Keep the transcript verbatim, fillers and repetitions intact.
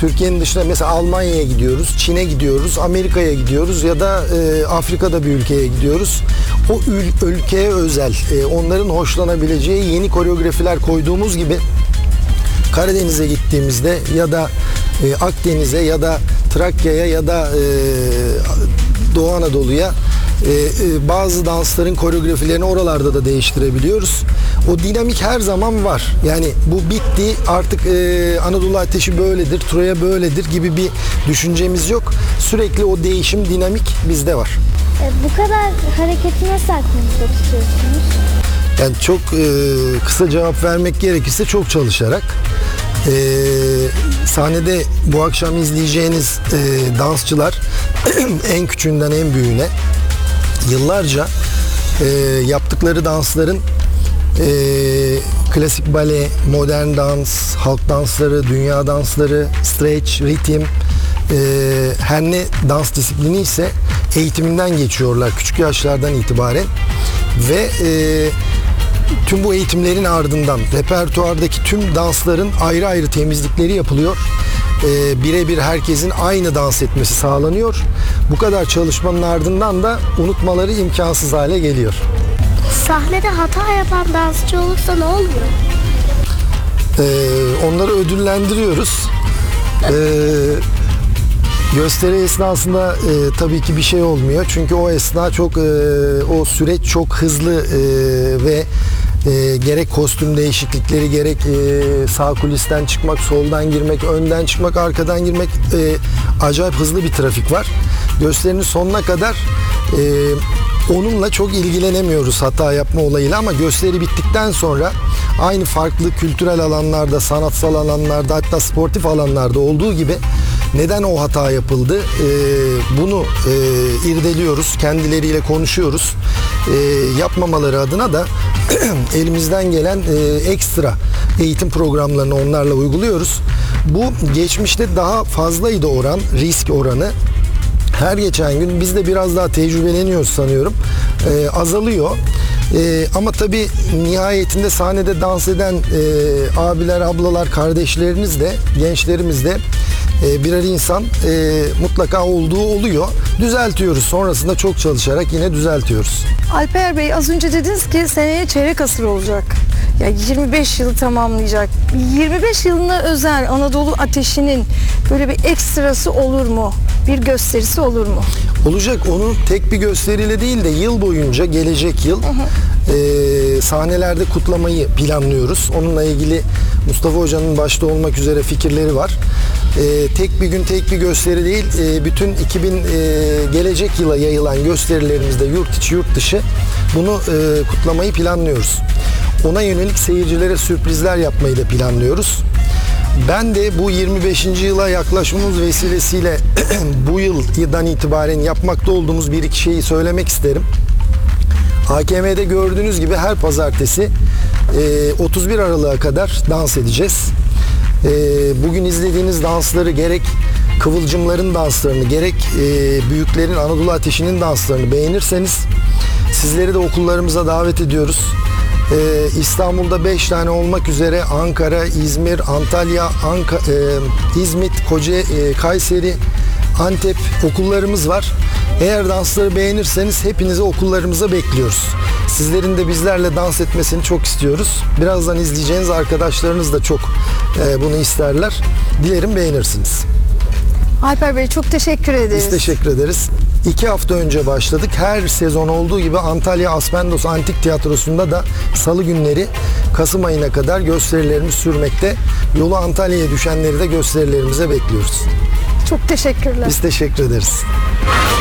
Türkiye'nin dışında mesela Almanya'ya gidiyoruz, Çin'e gidiyoruz, Amerika'ya gidiyoruz ya da e, Afrika'da bir ülkeye gidiyoruz. O ül- ülkeye özel, e, onların hoşlanabileceği yeni koreografiler koyduğumuz gibi Karadeniz'e gittiğimizde ya da e, Akdeniz'e ya da Trakya'ya ya da e, Doğu Anadolu'ya e, e, bazı dansların koreografilerini oralarda da değiştirebiliyoruz. O dinamik her zaman var. Yani bu bitti artık, e, Anadolu Ateşi böyledir, Troya böyledir gibi bir düşüncemiz yok. Sürekli o değişim, dinamik bizde var. E, bu kadar hareketi nasıl aklınızda tutuyorsunuz? Yani çok e, kısa cevap vermek gerekirse çok çalışarak. E, sahnede bu akşam izleyeceğiniz e, dansçılar en küçüğünden en büyüğüne yıllarca e, yaptıkları dansların e, klasik bale, modern dans, halk dansları, dünya dansları, stretch, ritim, e, her ne dans disiplini ise eğitiminden geçiyorlar küçük yaşlardan itibaren ve e, tüm bu eğitimlerin ardından repertuardaki tüm dansların ayrı ayrı temizlikleri yapılıyor. Ee, birebir herkesin aynı dans etmesi sağlanıyor. Bu kadar çalışmanın ardından da unutmaları imkansız hale geliyor. Sahnede hata yapan dansçı olursa ne oluyor? Ee, onları ödüllendiriyoruz. Ee, gösteri esnasında e, tabii ki bir şey olmuyor. Çünkü o esna çok, e, o süreç çok hızlı e, ve E, gerek kostüm değişiklikleri, gerek e, sağ kulisten çıkmak, soldan girmek, önden çıkmak, arkadan girmek, e, acayip hızlı bir trafik var. Gösterinin sonuna kadar e, onunla çok ilgilenemiyoruz hata yapma olayıyla, ama gösteri bittikten sonra aynı farklı kültürel alanlarda, sanatsal alanlarda, hatta sportif alanlarda olduğu gibi neden o hata yapıldı? E, bunu e, irdeliyoruz, kendileriyle konuşuyoruz. E, yapmamaları adına da elimizden gelen e, ekstra eğitim programlarını onlarla uyguluyoruz. Bu geçmişte daha fazlaydı oran, risk oranı. Her geçen gün biz de biraz daha tecrübeleniyoruz sanıyorum. E, azalıyor. E, ama tabii nihayetinde sahnede dans eden e, abiler, ablalar, kardeşlerimiz de, gençlerimiz de e, birer insan, e, mutlaka olduğu oluyor. Düzeltiyoruz. Sonrasında çok çalışarak yine düzeltiyoruz. Alper Bey, az önce dediniz ki seneye çeyrek asır olacak. Ya yirmi beş yılı tamamlayacak. yirmi beş yılına özel Anadolu Ateşi'nin böyle bir ekstrası olur mu? Bir gösterisi olur mu? Olacak. Onu tek bir gösteriyle değil de yıl boyunca, gelecek yıl hı hı. E, sahnelerde kutlamayı planlıyoruz. Onunla ilgili Mustafa Hoca'nın başta olmak üzere fikirleri var. E, tek bir gün, tek bir gösteri değil, e, bütün iki bin e, gelecek yıla yayılan gösterilerimizde yurt içi, yurt dışı bunu e, kutlamayı planlıyoruz. Ona yönelik seyircilere sürprizler yapmayı da planlıyoruz. Ben de bu yirmi beşinci yıla yaklaşmamız vesilesiyle bu yıldan itibaren yapmakta olduğumuz bir iki şeyi söylemek isterim. A K M'de gördüğünüz gibi her pazartesi otuz bir Aralık'a kadar dans edeceğiz. Bugün izlediğiniz dansları, gerek Kıvılcımların danslarını, gerek büyüklerin, Anadolu Ateşi'nin danslarını beğenirseniz sizleri de okullarımıza davet ediyoruz. Ee, İstanbul'da beş tane olmak üzere Ankara, İzmir, Antalya, Anka, e, İzmit, Koca, e, Kayseri, Antep okullarımız var. Eğer dansları beğenirseniz hepinizi okullarımıza bekliyoruz. Sizlerin de bizlerle dans etmesini çok istiyoruz. Birazdan izleyeceğiniz arkadaşlarınız da çok e, bunu isterler. Dilerim beğenirsiniz. Alper Bey, çok teşekkür ederiz. Biz teşekkür ederiz. İki hafta önce başladık. Her sezon olduğu gibi Antalya Aspendos Antik Tiyatrosu'nda da salı günleri Kasım ayına kadar gösterilerimiz sürmekte. Yolu Antalya'ya düşenleri de gösterilerimize bekliyoruz. Çok teşekkürler. Biz teşekkür ederiz.